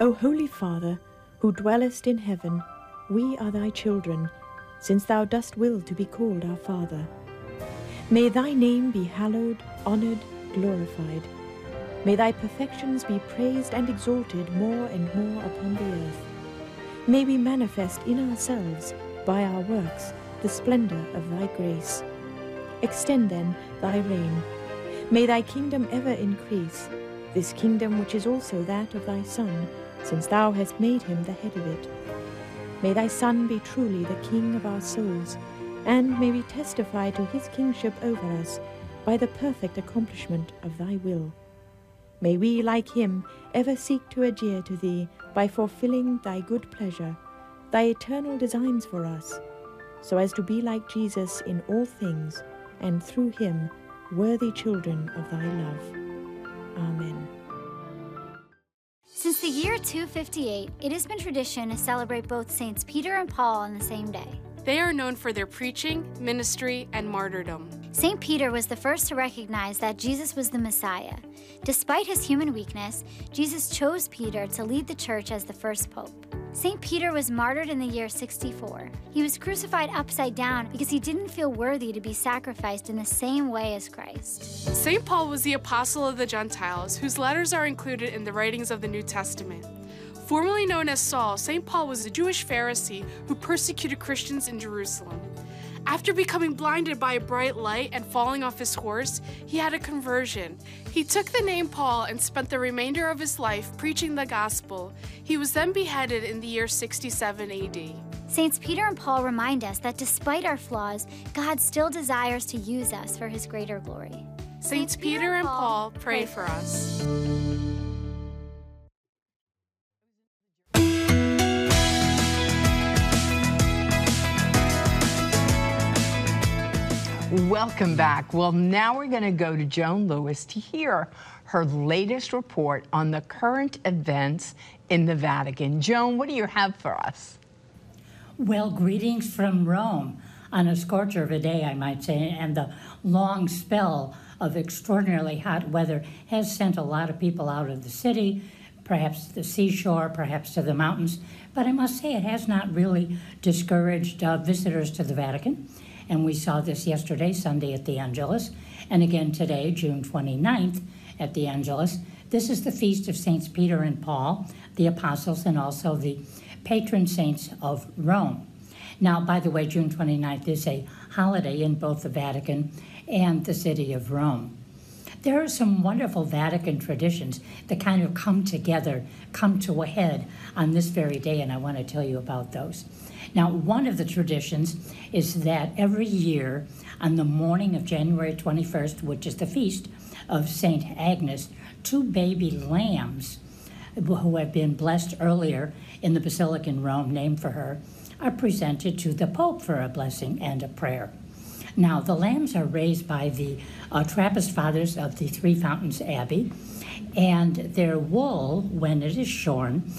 O Holy Father, who dwellest in heaven, we are thy children, since thou dost will to be called our Father. May thy name be hallowed, honored, glorified. May thy perfections be praised and exalted more and more upon the earth. May we manifest in ourselves, by our works, the splendor of thy grace. Extend then thy reign. May thy kingdom ever increase, this kingdom which is also that of thy Son, since thou hast made him the head of it. May thy Son be truly the King of our souls, and may we testify to his kingship over us by the perfect accomplishment of thy will. May we, like him, ever seek to adhere to thee by fulfilling thy good pleasure, thy eternal designs for us, so as to be like Jesus in all things, and through him, worthy children of thy love. Amen. Since the year 258, it has been tradition to celebrate both Saints Peter and Paul on the same day. They are known for their preaching, ministry, and martyrdom. St. Peter was the first to recognize that Jesus was the Messiah. Despite his human weakness, Jesus chose Peter to lead the church as the first pope. St. Peter was martyred in the year 64. He was crucified upside down because he didn't feel worthy to be sacrificed in the same way as Christ. St. Paul was the apostle of the Gentiles, whose letters are included in the writings of the New Testament. Formerly known as Saul, St. Paul was a Jewish Pharisee who persecuted Christians in Jerusalem. After becoming blinded by a bright light and falling off his horse, he had a conversion. He took the name Paul and spent the remainder of his life preaching the gospel. He was then beheaded in the year 67 AD. Saints Peter and Paul remind us that despite our flaws, God still desires to use us for his greater glory. Saints Peter and Paul, pray for us. Welcome back. Well, now we're going to go to Joan Lewis to hear her latest report on the current events in the Vatican. Joan, what do you have for us? Well, greetings from Rome on a scorcher of a day, I might say, and the long spell of extraordinarily hot weather has sent a lot of people out of the city, perhaps to the seashore, perhaps to the mountains. But I must say it has not really discouraged visitors to the Vatican. And we saw this yesterday, Sunday, at the Angelus, and again today, June 29th, at the Angelus. This is the feast of Saints Peter and Paul, the apostles, and also the patron saints of Rome. Now, by the way, June 29th is a holiday in both the Vatican and the city of Rome. There are some wonderful Vatican traditions that kind of come together, come to a head on this very day, and I want to tell you about those. Now, one of the traditions is that every year on the morning of January 21st, which is the feast of St. Agnes, 2 baby lambs who have been blessed earlier in the Basilica in Rome, named for her, are presented to the Pope for a blessing and a prayer. Now, the lambs are raised by the Trappist fathers of the Three Fountains Abbey, and their wool, when it is shorn,